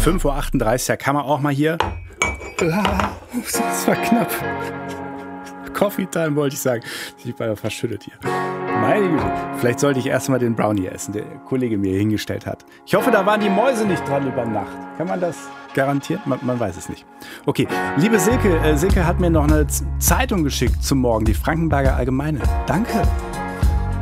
5:38 Uhr, da kann man auch mal hier... Das war knapp. Coffee Time wollte ich sagen. Ich bin verschüttet hier. Meine Güte. Vielleicht sollte ich erstmal den Brownie essen, der Kollege mir hier hingestellt hat. Ich hoffe, da waren die Mäuse nicht dran über Nacht. Kann man das garantieren? Man weiß es nicht. Okay, liebe Silke. Silke hat mir noch eine Zeitung geschickt zum Morgen, die Frankenberger Allgemeine. Danke.